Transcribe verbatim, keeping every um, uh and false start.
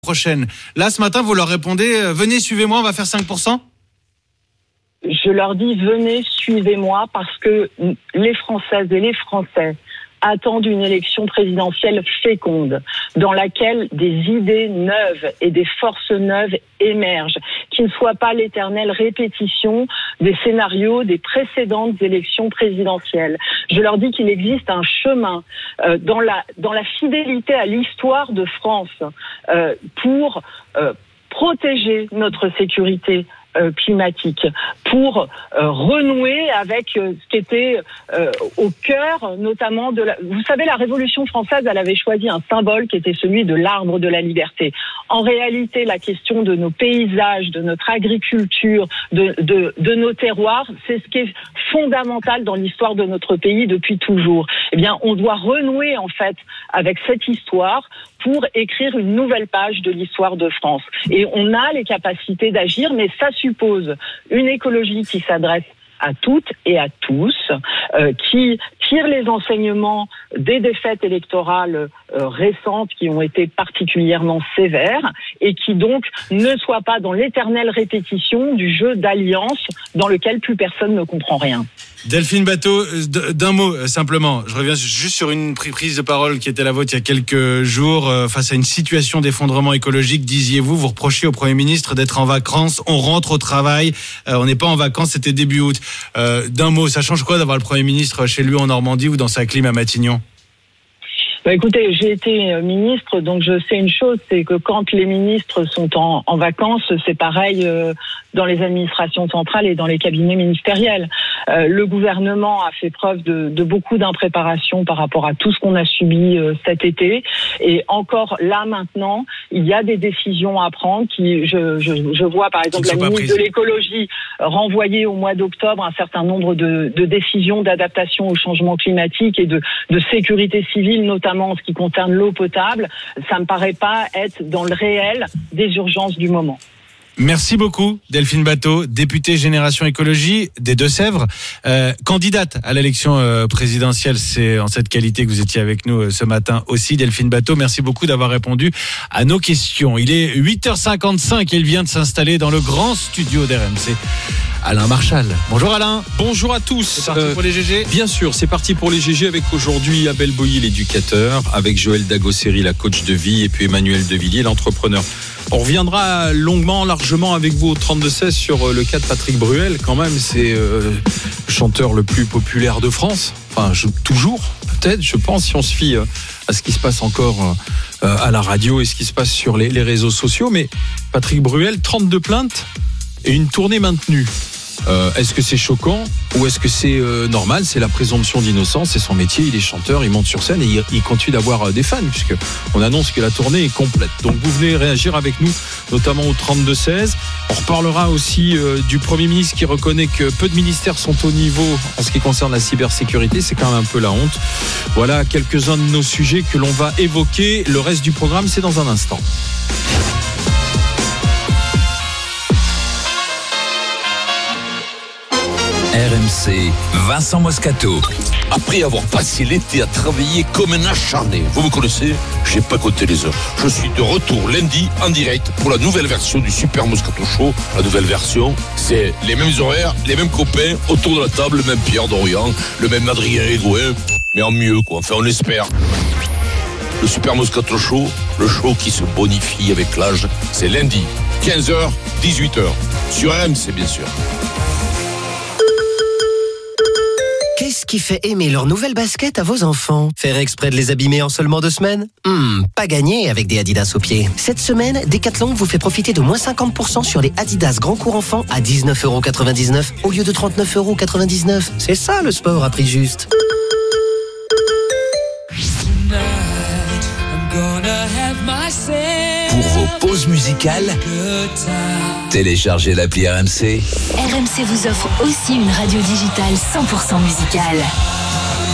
prochaine. Là, ce matin, vous leur répondez euh, « Venez, suivez-moi, on va faire cinq pour cent ». Je leur dis « Venez, suivez-moi » parce que les Françaises et les Français attendent une élection présidentielle féconde, dans laquelle des idées neuves et des forces neuves émergent, qui ne soient pas l'éternelle répétition des scénarios des précédentes élections présidentielles. Je leur dis qu'il existe un chemin euh, dans la dans la fidélité à l'histoire de France euh, pour euh, protéger notre sécurité Euh, climatique, pour euh, renouer avec euh, ce qui était euh, au cœur notamment de la... Vous savez, la Révolution française, elle avait choisi un symbole qui était celui de l'arbre de la liberté. En réalité, la question de nos paysages, de notre agriculture, de, de, de nos terroirs, c'est ce qui est fondamental dans l'histoire de notre pays depuis toujours. Eh bien, on doit renouer en fait avec cette histoire pour écrire une nouvelle page de l'histoire de France. Et on a les capacités d'agir, mais ça suppose une écologie qui s'adresse à toutes et à tous, euh, qui tire les enseignements des défaites électorales euh, récentes qui ont été particulièrement sévères et qui donc ne soit pas dans l'éternelle répétition du jeu d'alliance dans lequel plus personne ne comprend rien. Delphine Batho, d'un mot simplement, je reviens juste sur une prise de parole qui était la vôtre il y a quelques jours. Face à une situation d'effondrement écologique, disiez-vous, vous reprochiez au Premier ministre d'être en vacances, on rentre au travail, on n'est pas en vacances, c'était début août. Euh, d'un mot, ça change quoi d'avoir le Premier ministre chez lui en Normandie ou dans sa clim à Matignon ? Bah écoutez, j'ai été ministre, donc je sais une chose, c'est que quand les ministres sont en, en vacances, c'est pareil euh, dans les administrations centrales et dans les cabinets ministériels. Euh, le gouvernement a fait preuve de, de beaucoup d'impréparation par rapport à tout ce qu'on a subi euh, cet été. Et encore là maintenant, il y a des décisions à prendre. Qui, je, je, je vois par exemple la ministre de l'écologie renvoyer au mois d'octobre un certain nombre de, de décisions d'adaptation au changement climatique et de, de sécurité civile, notamment en ce qui concerne l'eau potable. Ça me paraît pas être dans le réel des urgences du moment. Merci beaucoup Delphine Batho, députée Génération Écologie des Deux-Sèvres, euh, candidate à l'élection euh, présidentielle. C'est en cette qualité que vous étiez avec nous euh, ce matin aussi. Delphine Batho, merci beaucoup d'avoir répondu à nos questions. Il est huit heures cinquante-cinq et il vient de s'installer dans le grand studio d'R M C. Alain Marchal. Bonjour Alain. Bonjour à tous. C'est parti euh, pour les G G. Bien sûr, c'est parti pour les G G avec aujourd'hui Abel Boilly, l'éducateur, avec Joël Dagosseri, la coach de vie, et puis Emmanuel Devilliers, l'entrepreneur. On reviendra longuement, largement avec vous au trente-deux seize sur le cas de Patrick Bruel. Quand même, c'est euh, le chanteur le plus populaire de France. Enfin, je, toujours, peut-être, je pense, si on se fie euh, à ce qui se passe encore euh, à la radio et ce qui se passe sur les, les réseaux sociaux. Mais Patrick Bruel, trente-deux plaintes et une tournée maintenue. Euh, est-ce que c'est choquant ou est-ce que c'est euh, normal ? C'est la présomption d'innocence, c'est son métier, il est chanteur, il monte sur scène et il, il continue d'avoir euh, des fans puisque on annonce que la tournée est complète. Donc vous venez réagir avec nous, notamment au trente-deux seize. On reparlera aussi euh, du Premier ministre qui reconnaît que peu de ministères sont au niveau en ce qui concerne la cybersécurité, c'est quand même un peu la honte. Voilà quelques-uns de nos sujets que l'on va évoquer. Le reste du programme, c'est dans un instant. R M C, Vincent Moscato. Après avoir passé l'été à travailler comme un acharné, vous me connaissez, j'ai pas compté les heures. Je suis de retour lundi en direct pour la nouvelle version du Super Moscato Show. La nouvelle version, c'est les mêmes horaires, les mêmes copains autour de la table, le même Pierre Dorian, le même Adrien Hégouin, mais en mieux quoi, enfin on l'espère. Le Super Moscato Show, le show qui se bonifie avec l'âge, c'est lundi, quinze heures, dix-huit heures, sur R M C bien sûr. Qu'est-ce qui fait aimer leur nouvelle basket à vos enfants ? Faire exprès de les abîmer en seulement deux semaines ? Hmm, pas gagné avec des Adidas aux pieds. Cette semaine, Decathlon vous fait profiter de moins cinquante pour cent sur les Adidas Grand Cours Enfants à dix-neuf euros quatre-vingt-dix-neuf au lieu de trente-neuf euros quatre-vingt-dix-neuf. C'est ça le sport à prix juste. Pour vos pauses musicales, téléchargez l'appli R M C. R M C vous offre aussi une radio digitale cent pour cent musicale.